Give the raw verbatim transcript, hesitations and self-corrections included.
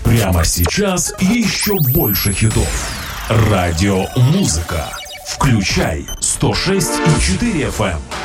Прямо сейчас еще больше хитов. Радио Музыка. Включай сто шесть и четыре эф эм.